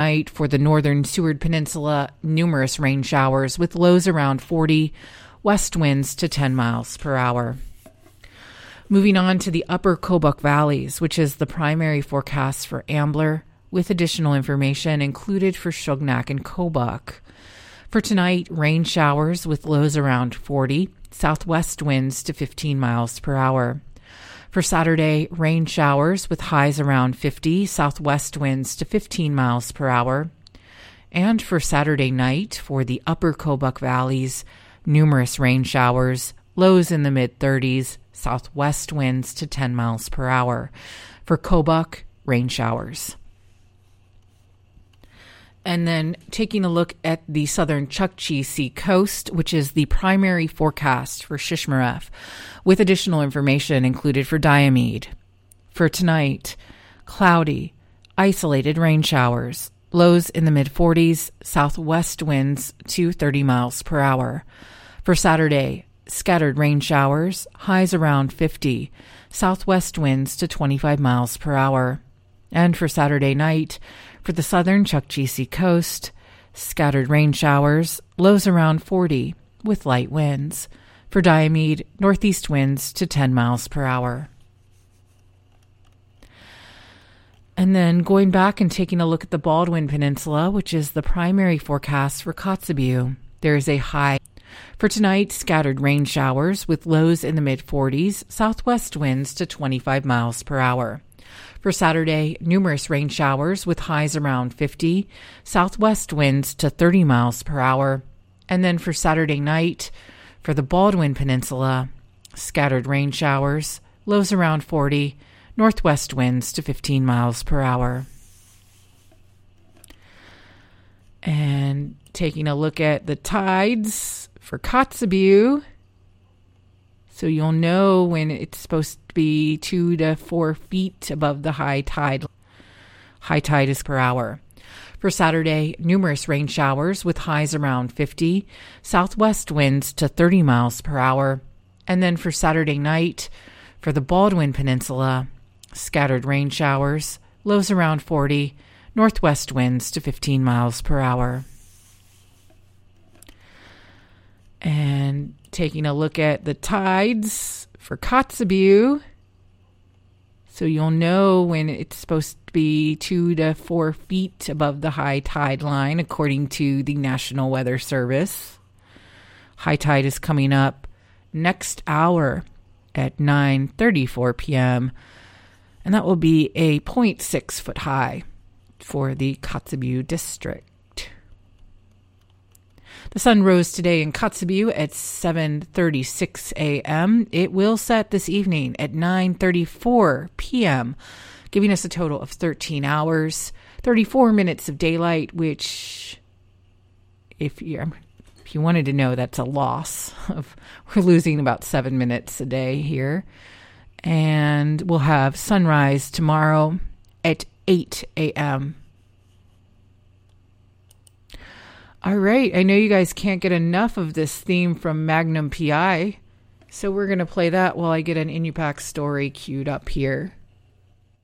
tonight for the northern Seward Peninsula, numerous rain showers with lows around 40, west winds to 10 miles per hour. Moving on to the upper Kobuk Valleys, which is the primary forecast for Ambler, with additional information included for Shugnak and Kobuk. For tonight, rain showers with lows around 40, southwest winds to 15 miles per hour. For Saturday, rain showers with highs around 50, southwest winds to 15 miles per hour. And for Saturday night, for the upper Kobuk Valleys, numerous rain showers, lows in the mid-30s, southwest winds to 10 miles per hour. For Kobuk, rain showers. And then taking a look at the southern Chukchi Sea coast, which is the primary forecast for Shishmaref, with additional information included for Diomede. For tonight, cloudy, isolated rain showers, lows in the mid-40s, southwest winds to 30 miles per hour. For Saturday, scattered rain showers, highs around 50, southwest winds to 25 miles per hour. And for Saturday night, for the southern Chukchi Sea coast, scattered rain showers, lows around 40, with light winds. For Diomede, northeast winds to 10 miles per hour. And then going back and taking a look at the Baldwin Peninsula, which is the primary forecast for Kotzebue, there is a high. For tonight, scattered rain showers with lows in the mid-40s, southwest winds to 25 miles per hour. For Saturday, numerous rain showers with highs around 50, southwest winds to 30 miles per hour. And then for Saturday night, for the Baldwin Peninsula, scattered rain showers, lows around 40, northwest winds to 15 miles per hour. And taking a look at the tides for Kotzebue, so you'll know when it's supposed to be 2 to 4 feet above the high tide. High tide is per hour. For Saturday, numerous rain showers with highs around 50, southwest winds to 30 miles per hour. And then for Saturday night, for the Baldwin Peninsula, scattered rain showers, lows around 40, northwest winds to 15 miles per hour. And taking a look at the tides for Kotzebue, so you'll know when it's supposed to be 2 to 4 feet above the high tide line, according to the National Weather Service. High tide is coming up next hour at 9:34 p.m., and that will be a 0.6 foot high for the Kotzebue district. The sun rose today in Kotzebue at 7:36 a.m. It will set this evening at 9:34 p.m., giving us a total of 13 hours, 34 minutes of daylight, which, if you wanted to know, that's a loss. We're losing about 7 minutes a day here. And we'll have sunrise tomorrow at 8 a.m. All right, I know you guys can't get enough of this theme from Magnum P.I., so we're going to play that while I get an Inupac story queued up here.